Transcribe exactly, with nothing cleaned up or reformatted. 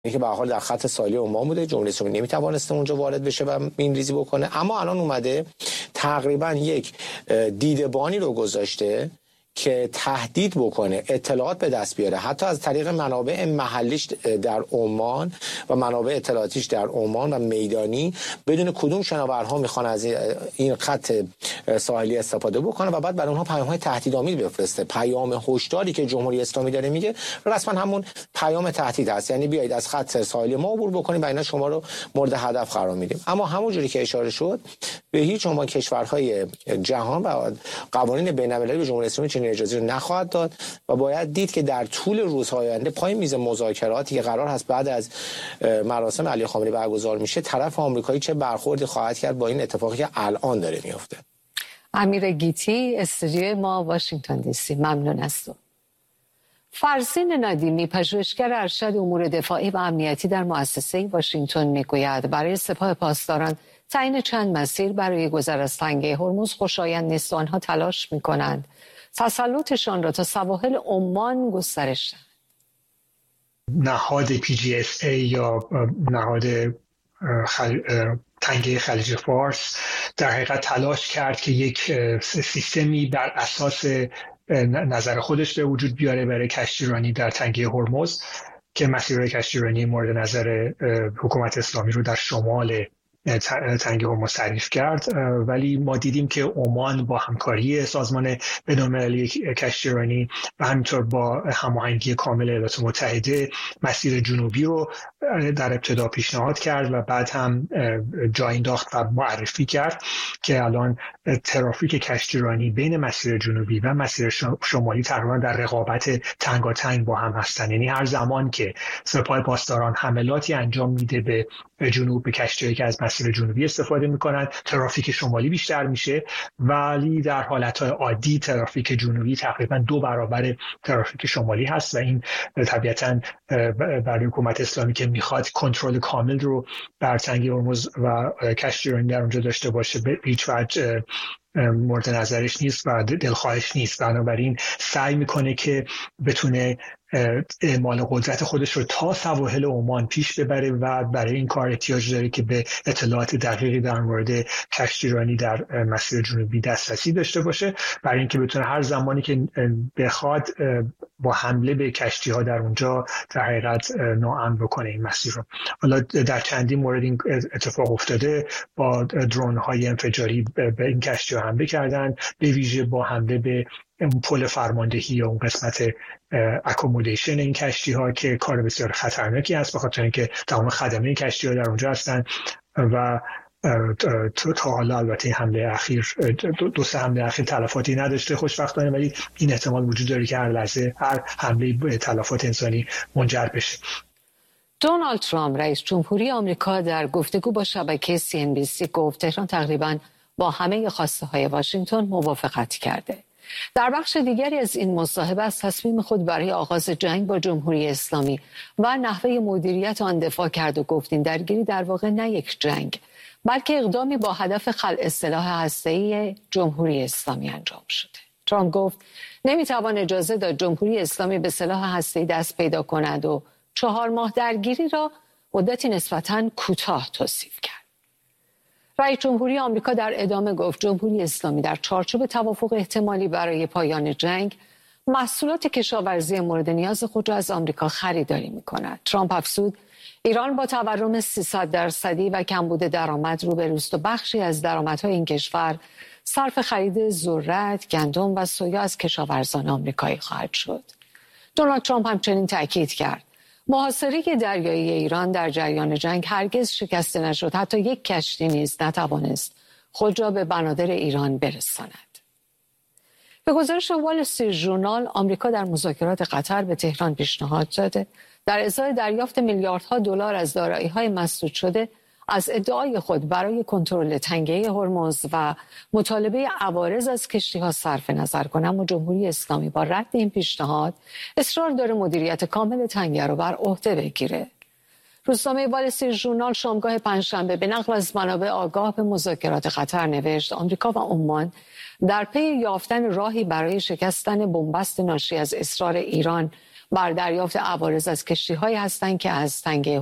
که به هر حال در خط ساحلی عمان بوده، جمهوری اسلامی نمیتوانسته اونجا وارد بشه و مین‌ریزی بکنه، اما الان اومده تقریبا یک دیدبانی رو گذاشته که تهدید بکنه، اطلاعات به دست بیاره، حتی از طریق منابع محلیش در عمان و منابع اطلاعاتیش در عمان و میدانی، بدون کدوم شناورها میخوان از این خط ساحلی استفاده بکنه و بعد برای اونها پیام‌های تهدیدآمیز بفرسته. پیام هشداری که جمهوری اسلامی داره میگه رسما همون پیام تهدید هست، یعنی بیایید از خط ساحلی ما عبور بکنید و اینا شما رو مورد هدف قرار میدیم. اما همونجوری که اشاره شد، به هیچ عنوان کشورهای جهان و قوانین بین‌المللی به جمهوری اسلامی چنین اجازه رو نخواهد داد و باید دید که در طول روزهای آینده پای میز مذاکراتی که قرار هست بعد از مراسم علی خامنه‌ای برگزار میشه، طرف آمریکایی چه برخوردی خواهد کرد با این اتفاقی که الان داره میفته. امیر گیتی، استودیوی ما، واشنگتن دی سی. ممنون از تو. فرزین ندیمی، پژوهشگر ارشد امور دفاعی و امنیتی در مؤسسه واشنگتن، میگوید برای سپاه پاسداران تعیین چند مسیر برای گذر از تنگه هرمز خوشایند نیست و آنها تلاش میکنند تسلطشان را تا سواحل عمان گسترش دهند. نهاد پی جی اس ای یا نهاد خل... تنگه خلیج فارس در حقیقت تلاش کرد که یک سیستمی بر اساس نظر خودش به وجود بیاره برای کشتیرانی در تنگه هرمز که مسیرهای کشتیرانی مورد نظر حکومت اسلامی رو در شمال تنگه هرمز تعریف کرد، ولی ما دیدیم که عمان با همکاری سازمان بین‌المللی کشتیرانی و همینطور با هماهنگی کامل ایالات متحده مسیر جنوبی رو در ابتدا پیشنهاد کرد و بعد هم جا انداخت و معرفی کرد که الان ترافیک کشتیرانی بین مسیر جنوبی و مسیر شمالی تقریبا در رقابت تنگاتنگ با هم هستند. یعنی هر زمان که سپاه پاسداران حملاتی انجام میده به جنوب، به کشتی‌هایی که از مسیر جنوبی استفاده میکنند، ترافیک شمالی بیشتر میشه، ولی در حالتهای عادی ترافیک جنوبی تقریبا دو برابر ترافیک شمالی هست و این طبیعتاً برای حکومت اسلامی که میخواد کنترل کامل رو بر تنگه هرمز و کشتیرانی در اونجا داشته باشه به هیچ وجه مورد نظرش نیست و دلخواهش نیست. بنابراین سعی میکنه که بتونه اعمال قدرت خودش رو تا سواحل عمان پیش ببره و برای این کار احتیاج داره که به اطلاعات دقیقی در مورد کشتیرانی در مسیر جنوبی دسترسی داشته باشه، برای اینکه بتونه هر زمانی که بخواد با حمله به کشتی ها در اونجا در حقیقت ناامن بکنه این مسیر رو. حالا در چندین مورد این اتفاق افتاده، با درون های انفجاری به این کشتی ها حمله کردن، به ویژه با حمله به پل فرماندهی یا اون قسمت اکومودیشن این کشتی ها که کار بسیار خطرناکی است، بخاطر اینکه تمام خدمه این کشتی ها در اونجا هستن و تا حالا البته این حمله اخیر دو, دو سه حمله اخیر تلفاتی نداشته خوشبختانه، ولی این احتمال وجود داره که هر لحظه هر حمله به تلفات انسانی منجر بشه. دونالد ترامپ رئیس جمهوری آمریکا در گفتگو با شبکه سی ان بی سی گفت تهران تقریباً با همه خواسته های واشنگتن موافقت کرده. در بخش دیگری از این مصاحبه از تصمیم خود برای آغاز جنگ با جمهوری اسلامی و نحوه مدیریت آن دفاع کرد و گفت این درگیری در واقع نه یک جنگ بلکه اقدامی با هدف خلع سلاح هسته‌ای جمهوری اسلامی انجام شده. ترامپ گفت نمیتوان اجازه داد جمهوری اسلامی به سلاح هسته‌ای دست پیدا کند و چهار ماه درگیری را مدتی نسبتاً کوتاه توصیف کرد. رئیس جمهوری آمریکا در ادامه گفت جمهوری اسلامی در چارچوب توافق احتمالی برای پایان جنگ محصولات کشاورزی مورد نیاز خود را از آمریکا خریداری می‌کند. ترامپ افزود ایران با تورم سیصد درصدی و کمبود درآمد روبروست و بخشی از درآمدهای این کشور صرف خرید ذرت، گندم و سویا از کشاورزان آمریکایی خواهد شد. دونالد ترامپ همچنین تاکید کرد محاصره دریایی ایران در جریان جنگ هرگز شکسته نشد، حتی یک کشتی نیز نتوانست خود را به بنادر ایران برساند. به گزارش وال استریت ژورنال، آمریکا در مذاکرات قطر به تهران پیشنهاد داده در ازای دریافت میلیاردها دلار از دارایی‌های مسدود شده از ادعای خود برای کنترل تنگه هرمز و مطالبه عوارض از کشتی‌ها صرف نظر کنم و جمهوری اسلامی با رد این پیشنهاد اصرار داره مدیریت کامل تنگه رو بر عهده بگیره. روزنامه وال استریت ژورنال شامگاه پنجشنبه به نقل از منابع آگاه به مذاکرات قطر نوشت آمریکا و عمان در پی یافتن راهی برای شکستن بنبست ناشی از اصرار ایران بر دریافت عوارض از کشتی‌هایی هستند که از تنگه